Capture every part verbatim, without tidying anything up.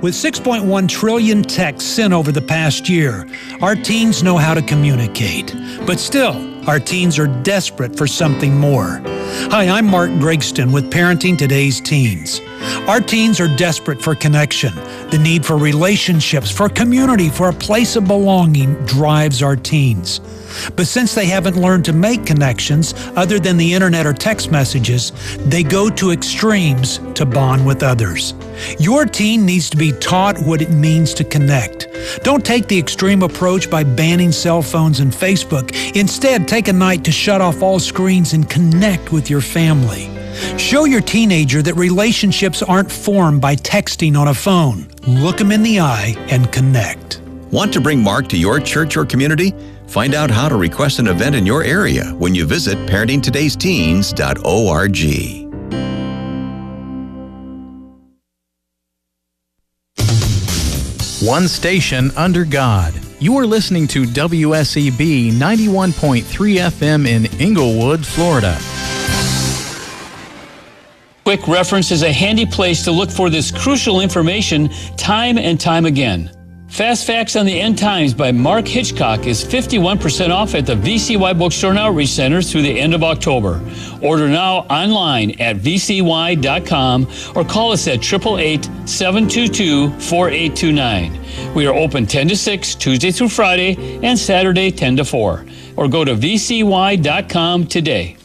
With six point one trillion texts sent over the past year, our teens know how to communicate. But still, our teens are desperate for something more. Hi, I'm Mark Gregston with Parenting Today's Teens. Our teens are desperate for connection. The need for relationships, for community, for a place of belonging drives our teens. But since they haven't learned to make connections other than the internet or text messages, they go to extremes to bond with others. Your teen needs to be taught what it means to connect. Don't take the extreme approach by banning cell phones and Facebook. Instead, take a night to shut off all screens and connect with your family. Show your teenager that relationships aren't formed by texting on a phone. Look them in the eye and connect. Want to bring Mark to your church or community? Find out how to request an event in your area when you visit parenting todays teens dot org. One station under God. You are listening to W S E B ninety-one point three F M in Inglewood, Florida. Quick Reference is a handy place to look for this crucial information time and time again. Fast Facts on the End Times by Mark Hitchcock is fifty-one percent off at the V C Y Bookstore and Outreach Center through the end of October. Order now online at v c y dot com or call us at eight eight eight, seven two two, four eight two nine. We are open ten to six, Tuesday through Friday, and Saturday ten to four. Or go to v c y dot com today.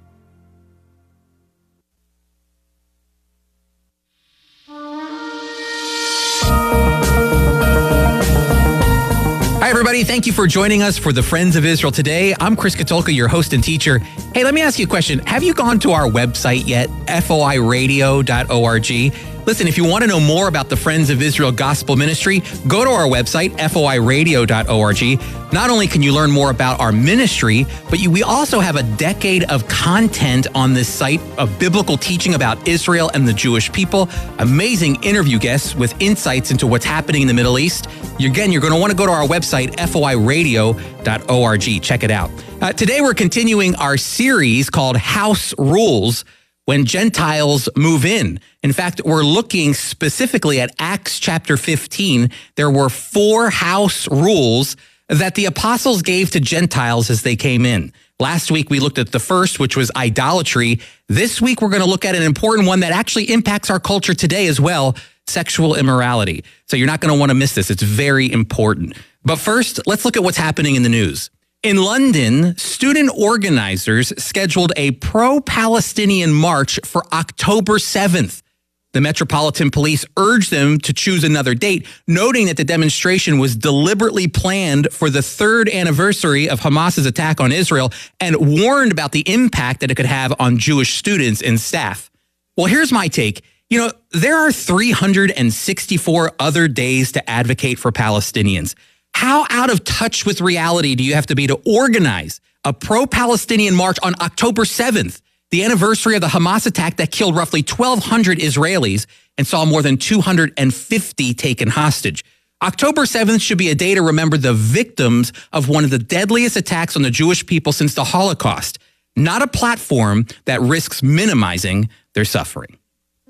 Hi, everybody. Thank you for joining us for the Friends of Israel today. I'm Chris Katolka, your host and teacher. Hey, let me ask you a question. Have you gone to our website yet? F O I radio dot org. Listen, if you want to know more about the Friends of Israel Gospel Ministry, go to our website, F O I radio dot org. Not only can you learn more about our ministry, but you, we also have a decade of content on this site of biblical teaching about Israel and the Jewish people, amazing interview guests with insights into what's happening in the Middle East. You, again, you're going to want to go to our website, F O I radio dot org. Check it out. Uh, today, we're continuing our series called House Rules, when Gentiles move in. In fact, we're looking specifically at Acts chapter fifteen. There were four house rules that the apostles gave to Gentiles as they came in. Last week, we looked at the first, which was idolatry. This week, we're going to look at an important one that actually impacts our culture today as well, sexual immorality. So you're not going to want to miss this. It's very important. But first, let's look at what's happening in the news. In London, student organizers scheduled a pro-Palestinian march for October seventh. The Metropolitan Police urged them to choose another date, noting that the demonstration was deliberately planned for the third anniversary of Hamas's attack on Israel and warned about the impact that it could have on Jewish students and staff. Well, here's my take. You know, there are three hundred sixty-four other days to advocate for Palestinians. How out of touch with reality do you have to be to organize a pro-Palestinian march on October seventh, the anniversary of the Hamas attack that killed roughly twelve hundred Israelis and saw more than two hundred fifty taken hostage? October seventh should be a day to remember the victims of one of the deadliest attacks on the Jewish people since the Holocaust, not a platform that risks minimizing their suffering.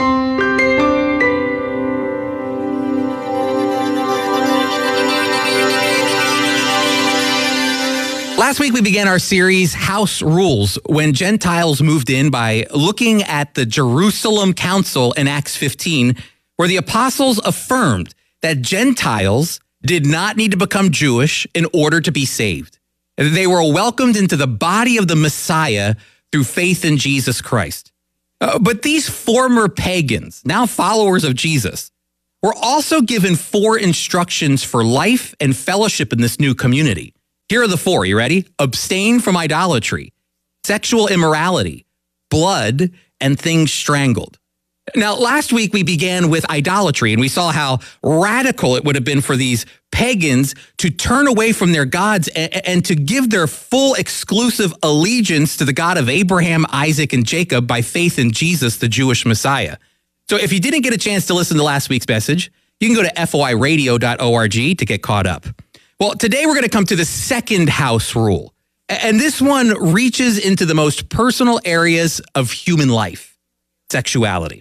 Last week, we began our series, House Rules, when Gentiles moved in, by looking at the Jerusalem Council in Acts fifteen, where the apostles affirmed that Gentiles did not need to become Jewish in order to be saved. They were welcomed into the body of the Messiah through faith in Jesus Christ. Uh, but these former pagans, now followers of Jesus, were also given four instructions for life and fellowship in this new community. Here are the four. You ready? Abstain from idolatry, sexual immorality, blood, and things strangled. Now, last week we began with idolatry, and we saw how radical it would have been for these pagans to turn away from their gods and, and to give their full exclusive allegiance to the God of Abraham, Isaac, and Jacob by faith in Jesus, the Jewish Messiah. So if you didn't get a chance to listen to last week's message, you can go to F O I radio dot org to get caught up. Well, today we're going to come to the second house rule, and this one reaches into the most personal areas of human life, sexuality.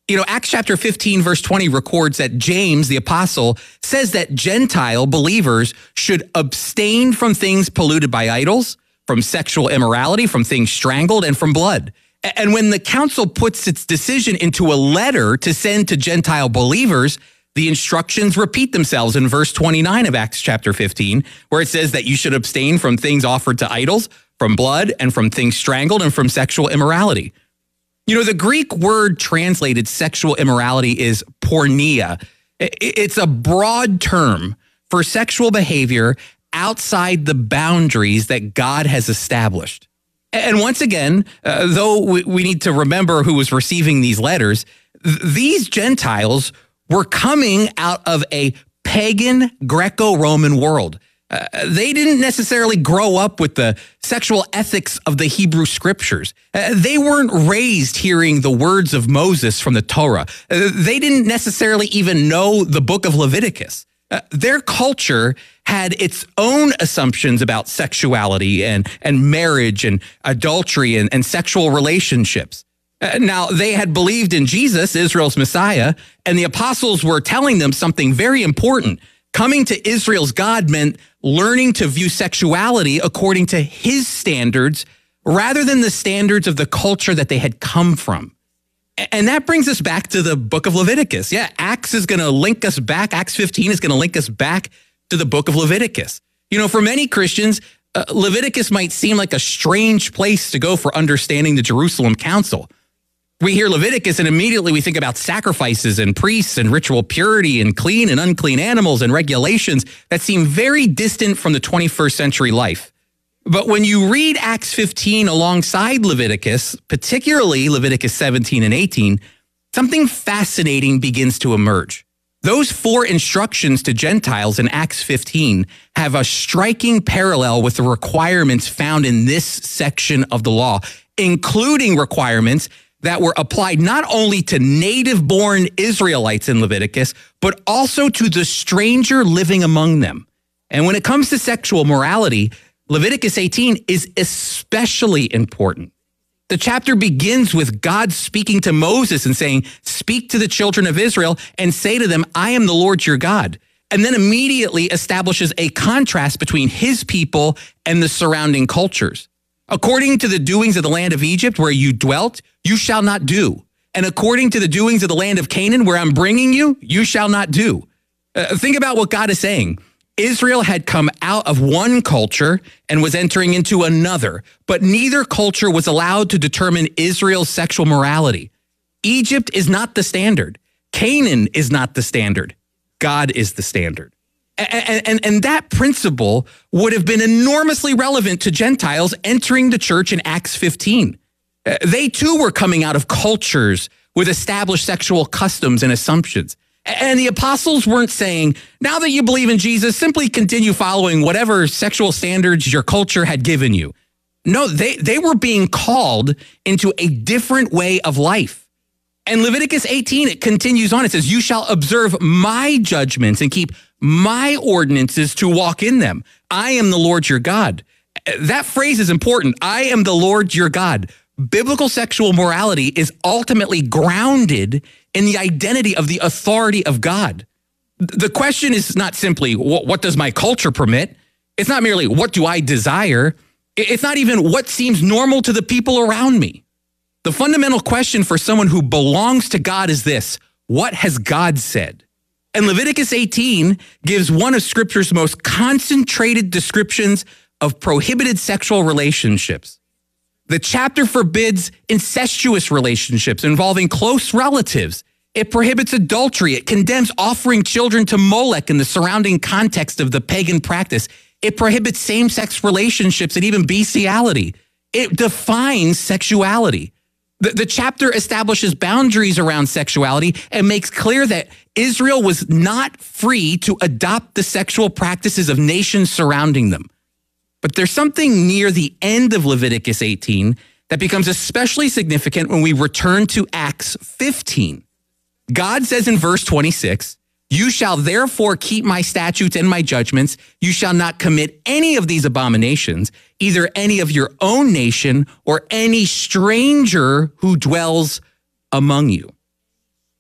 You know, Acts chapter fifteen, verse twenty records that James, the apostle, says that Gentile believers should abstain from things polluted by idols, from sexual immorality, from things strangled, and from blood. And when the council puts its decision into a letter to send to Gentile believers, the instructions repeat themselves in verse twenty-nine of Acts chapter fifteen, where it says that you should abstain from things offered to idols, from blood, and from things strangled, and from sexual immorality. You know, the Greek word translated sexual immorality is porneia. It's a broad term for sexual behavior outside the boundaries that God has established. And once again, uh, though we, we need to remember who was receiving these letters, th- these Gentiles were coming out of a pagan Greco-Roman world. Uh, they didn't necessarily grow up with the sexual ethics of the Hebrew scriptures. Uh, they weren't raised hearing the words of Moses from the Torah. Uh, they didn't necessarily even know the book of Leviticus. Uh, their culture had its own assumptions about sexuality and, and marriage and adultery and, and sexual relationships. Uh, now, they had believed in Jesus, Israel's Messiah, and the apostles were telling them something very important. Coming to Israel's God meant learning to view sexuality according to his standards rather than the standards of the culture that they had come from. And that brings us back to the book of Leviticus. Yeah, Acts is going to link us back. Acts fifteen is going to link us back to the book of Leviticus. You know, for many Christians, uh, Leviticus might seem like a strange place to go for understanding the Jerusalem Council. We hear Leviticus and immediately we think about sacrifices and priests and ritual purity and clean and unclean animals and regulations that seem very distant from the twenty-first century life. But when you read Acts fifteen alongside Leviticus, particularly Leviticus seventeen and eighteen, something fascinating begins to emerge. Those four instructions to Gentiles in Acts fifteen have a striking parallel with the requirements found in this section of the law, including requirements that were applied not only to native-born Israelites in Leviticus, but also to the stranger living among them. And when it comes to sexual morality, Leviticus eighteen is especially important. The chapter begins with God speaking to Moses and saying, "Speak to the children of Israel and say to them, I am the Lord your God." And then immediately establishes a contrast between his people and the surrounding cultures. According to the doings of the land of Egypt where you dwelt, you shall not do. And according to the doings of the land of Canaan where I'm bringing you, you shall not do. Uh, think about what God is saying. Israel had come out of one culture and was entering into another, but neither culture was allowed to determine Israel's sexual morality. Egypt is not the standard. Canaan is not the standard. God is the standard. And, and, and that principle would have been enormously relevant to Gentiles entering the church in Acts fifteen. Uh, they too were coming out of cultures with established sexual customs and assumptions. And the apostles weren't saying, now that you believe in Jesus, simply continue following whatever sexual standards your culture had given you. No, they, they were being called into a different way of life. And Leviticus eighteen, it continues on. It says, you shall observe my judgments and keep my ordinances to walk in them. I am the Lord your God. That phrase is important. I am the Lord your God. Biblical sexual morality is ultimately grounded in the identity of the authority of God. The question is not simply, what, what does my culture permit? It's not merely, what do I desire? It's not even what seems normal to the people around me. The fundamental question for someone who belongs to God is this: what has God said? And Leviticus eighteen gives one of Scripture's most concentrated descriptions of prohibited sexual relationships. The chapter forbids incestuous relationships involving close relatives. It prohibits adultery. It condemns offering children to Molech in the surrounding context of the pagan practice. It prohibits same-sex relationships and even bestiality. It defines sexuality. The, the chapter establishes boundaries around sexuality and makes clear that Israel was not free to adopt the sexual practices of nations surrounding them. But there's something near the end of Leviticus eighteen that becomes especially significant when we return to Acts fifteen. God says in verse twenty-six, you shall therefore keep my statutes and my judgments. You shall not commit any of these abominations, either any of your own nation or any stranger who dwells among you.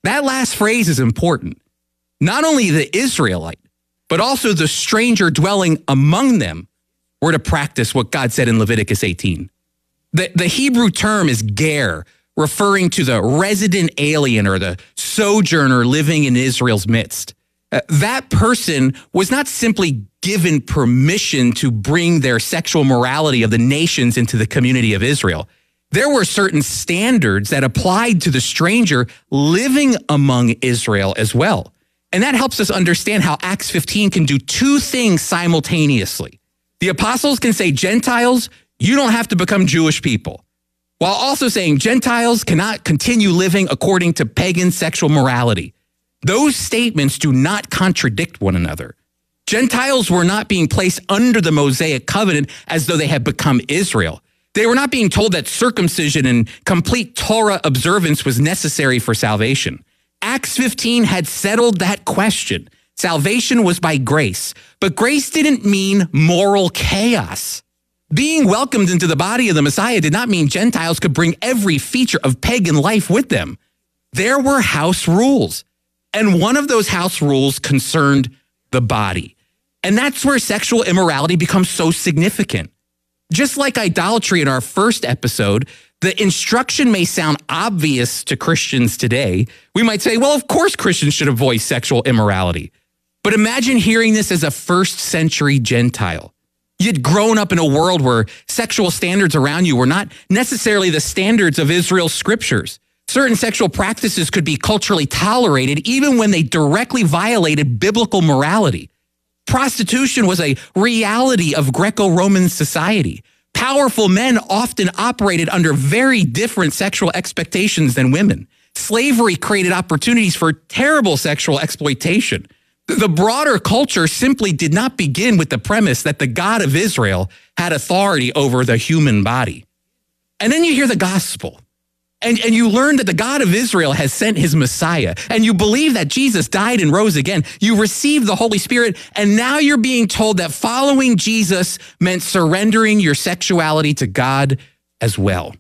That last phrase is important. Not only the Israelite, but also the stranger dwelling among them were to practice what God said in Leviticus eighteen. The, the Hebrew term is ger, referring to the resident alien or the sojourner living in Israel's midst. Uh, that person was not simply given permission to bring their sexual morality of the nations into the community of Israel. There were certain standards that applied to the stranger living among Israel as well. And that helps us understand how Acts fifteen can do two things simultaneously. The apostles can say, Gentiles, you don't have to become Jewish people, while also saying Gentiles cannot continue living according to pagan sexual morality. Those statements do not contradict one another. Gentiles were not being placed under the Mosaic covenant as though they had become Israel. They were not being told that circumcision and complete Torah observance was necessary for salvation. Acts fifteen had settled that question. Salvation was by grace, but grace didn't mean moral chaos. Being welcomed into the body of the Messiah did not mean Gentiles could bring every feature of pagan life with them. There were house rules, and one of those house rules concerned the body. And that's where sexual immorality becomes so significant. Just like idolatry in our first episode, the instruction may sound obvious to Christians today. We might say, well, of course Christians should avoid sexual immorality. But imagine hearing this as a first century Gentile. You'd grown up in a world where sexual standards around you were not necessarily the standards of Israel's scriptures. Certain sexual practices could be culturally tolerated even when they directly violated biblical morality. Prostitution was a reality of Greco-Roman society. Powerful men often operated under very different sexual expectations than women. Slavery created opportunities for terrible sexual exploitation. The broader culture simply did not begin with the premise that the God of Israel had authority over the human body. And then you hear the gospel, and, and you learn that the God of Israel has sent his Messiah, and you believe that Jesus died and rose again. You receive the Holy Spirit, and now you're being told that following Jesus meant surrendering your sexuality to God as well.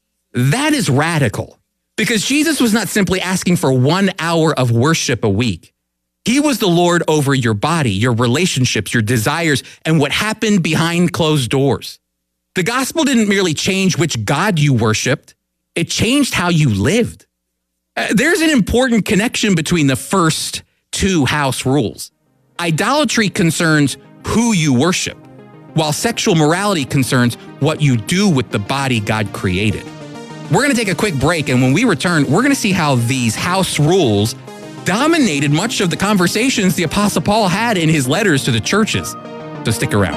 That is radical, because Jesus was not simply asking for one hour of worship a week. He was the Lord over your body, your relationships, your desires, and what happened behind closed doors. The gospel didn't merely change which God you worshiped, it changed how you lived. Uh, there's an important connection between the first two house rules. Idolatry concerns who you worship, while sexual morality concerns what you do with the body God created. We're going to take a quick break, and when we return, we're going to see how these house rules dominated much of the conversations the Apostle Paul had in his letters to the churches. So stick around.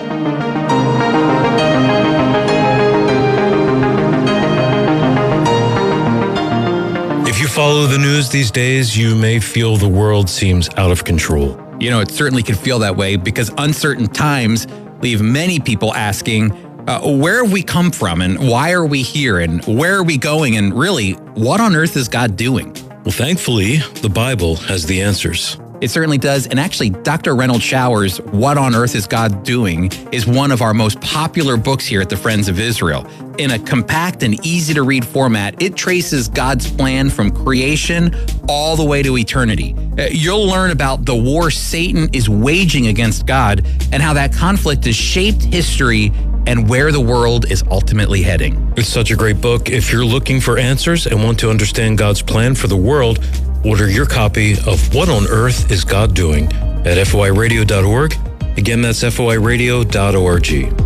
If you follow the news these days, you may feel the world seems out of control. You know, it certainly can feel that way because uncertain times leave many people asking, uh, where have we come from and why are we here and where are we going and really, what on earth is God doing? Well, thankfully, the Bible has the answers. It certainly does. And actually, Doctor Reynold Shower's What on Earth is God Doing is one of our most popular books here at the Friends of Israel. In a compact and easy to read format, it traces God's plan from creation all the way to eternity. You'll learn about the war Satan is waging against God and how that conflict has shaped history and where the world is ultimately heading. It's such a great book. If you're looking for answers and want to understand God's plan for the world, order your copy of What on Earth is God Doing at F O I radio dot org. Again, that's F O I radio dot org.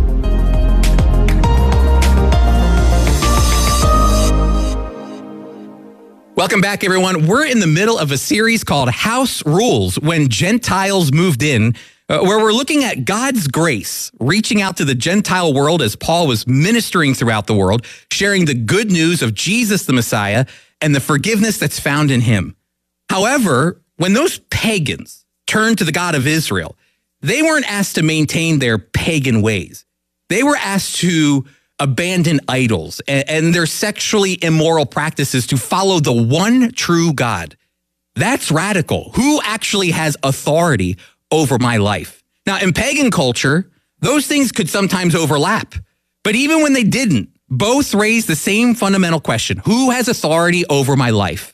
Welcome back, everyone. We're in the middle of a series called House Rules, When Gentiles Moved In, uh, where we're looking at God's grace, reaching out to the Gentile world as Paul was ministering throughout the world, sharing the good news of Jesus the Messiah and the forgiveness that's found in him. However, when those pagans turned to the God of Israel, they weren't asked to maintain their pagan ways. They were asked to abandon idols and, and their sexually immoral practices to follow the one true God. That's radical. Who actually has authority over my life? Now, in pagan culture, those things could sometimes overlap. But even when they didn't, both raised the same fundamental question: who has authority over my life?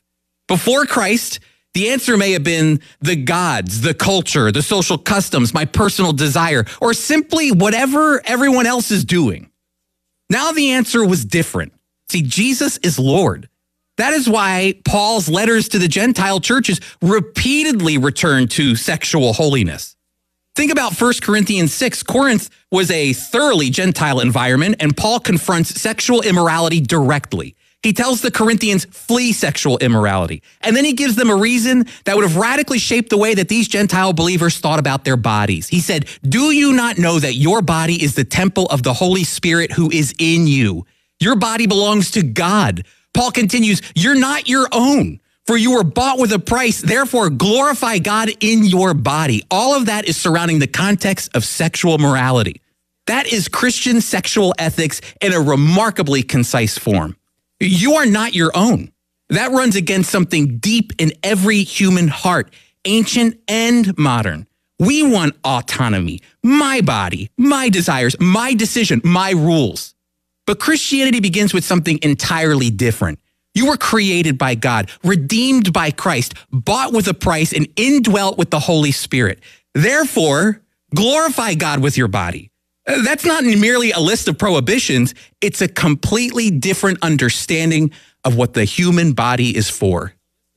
Before Christ, the answer may have been the gods, the culture, the social customs, my personal desire, or simply whatever everyone else is doing. Now the answer was different. See, Jesus is Lord. That is why Paul's letters to the Gentile churches repeatedly return to sexual holiness. Think about First Corinthians six. Corinth was a thoroughly Gentile environment, and Paul confronts sexual immorality directly. He tells the Corinthians, flee sexual immorality. And then he gives them a reason that would have radically shaped the way that these Gentile believers thought about their bodies. He said, do you not know that your body is the temple of the Holy Spirit who is in you? Your body belongs to God. Paul continues, you're not your own, for you were bought with a price. Therefore, glorify God in your body. All of that is surrounding the context of sexual morality. That is Christian sexual ethics in a remarkably concise form. You are not your own. That runs against something deep in every human heart, ancient and modern. We want autonomy, my body, my desires, my decision, my rules. But Christianity begins with something entirely different. You were created by God, redeemed by Christ, bought with a price, and indwelt with the Holy Spirit. Therefore, glorify God with your body. That's not merely a list of prohibitions. It's a completely different understanding of what the human body is for.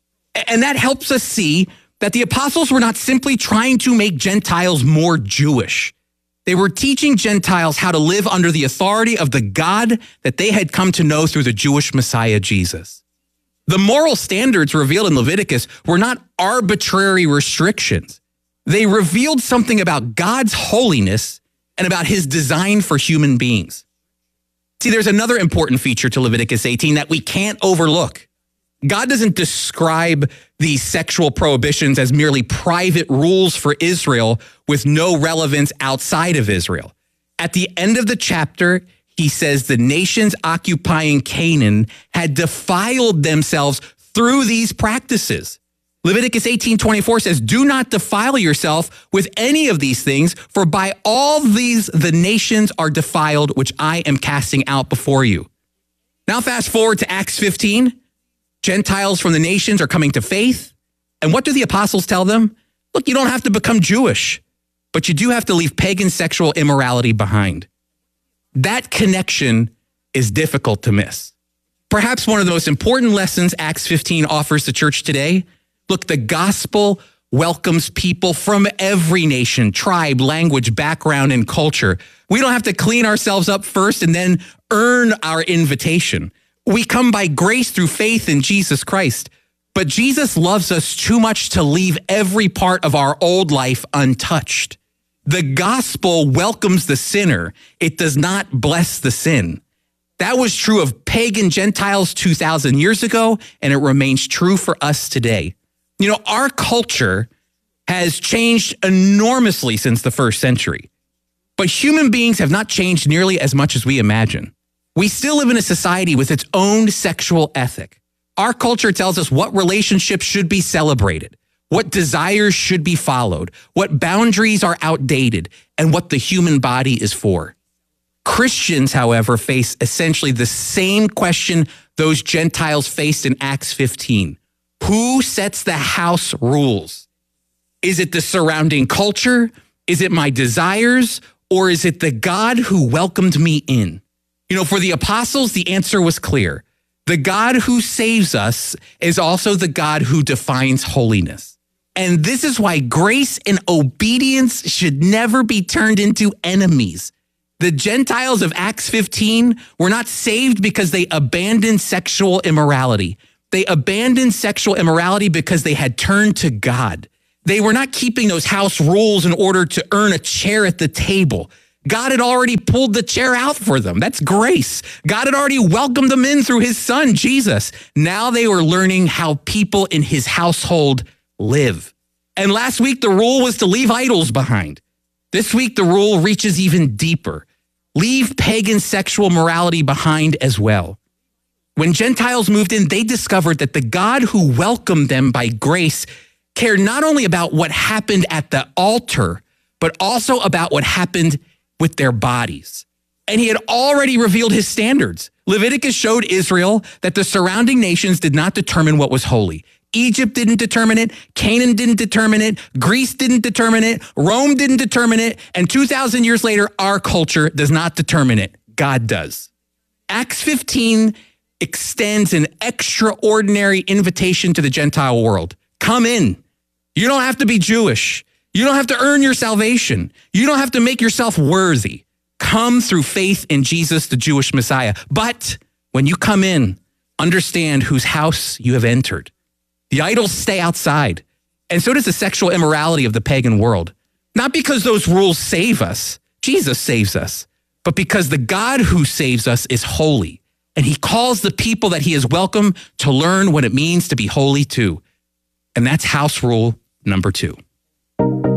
And that helps us see that the apostles were not simply trying to make Gentiles more Jewish. They were teaching Gentiles how to live under the authority of the God that they had come to know through the Jewish Messiah, Jesus. The moral standards revealed in Leviticus were not arbitrary restrictions. They revealed something about God's holiness and about his design for human beings. See, there's another important feature to Leviticus eighteen that we can't overlook. God doesn't describe these sexual prohibitions as merely private rules for Israel with no relevance outside of Israel. At the end of the chapter, he says the nations occupying Canaan had defiled themselves through these practices. Leviticus eighteen twenty-four says, do not defile yourself with any of these things, for by all these the nations are defiled, which I am casting out before you. Now fast forward to Acts fifteen. Gentiles from the nations are coming to faith. And what do the apostles tell them? Look, you don't have to become Jewish, but you do have to leave pagan sexual immorality behind. That connection is difficult to miss. Perhaps one of the most important lessons Acts fifteen offers the church today. Look, the gospel welcomes people from every nation, tribe, language, background, and culture. We don't have to clean ourselves up first and then earn our invitation. We come by grace through faith in Jesus Christ. But Jesus loves us too much to leave every part of our old life untouched. The gospel welcomes the sinner. It does not bless the sin. That was true of pagan Gentiles two thousand years ago, and it remains true for us today. You know, our culture has changed enormously since the first century, but human beings have not changed nearly as much as we imagine. We still live in a society with its own sexual ethic. Our culture tells us what relationships should be celebrated, what desires should be followed, what boundaries are outdated, and what the human body is for. Christians, however, face essentially the same question those Gentiles faced in Acts fifteen. Who sets the house rules? Is it the surrounding culture? Is it my desires? Or is it the God who welcomed me in? You know, for the apostles, the answer was clear. The God who saves us is also the God who defines holiness. And this is why grace and obedience should never be turned into enemies. The Gentiles of Acts fifteen were not saved because they abandoned sexual immorality. They abandoned sexual immorality because they had turned to God. They were not keeping those house rules in order to earn a chair at the table. God had already pulled the chair out for them. That's grace. God had already welcomed them in through his son, Jesus. Now they were learning how people in his household live. And last week, the rule was to leave idols behind. This week, the rule reaches even deeper. Leave pagan sexual morality behind as well. When Gentiles moved in, they discovered that the God who welcomed them by grace cared not only about what happened at the altar, but also about what happened with their bodies. And he had already revealed his standards. Leviticus showed Israel that the surrounding nations did not determine what was holy. Egypt didn't determine it. Canaan didn't determine it. Greece didn't determine it. Rome didn't determine it. And two thousand years later, our culture does not determine it. God does. Acts fifteen extends an extraordinary invitation to the Gentile world. Come in. You don't have to be Jewish. You don't have to earn your salvation. You don't have to make yourself worthy. Come through faith in Jesus, the Jewish Messiah. But when you come in, understand whose house you have entered. The idols stay outside, and so does the sexual immorality of the pagan world. Not because those rules save us, Jesus saves us, but because the God who saves us is holy, and he calls the people that he is welcome to learn what it means to be holy too. And that's house rule number two.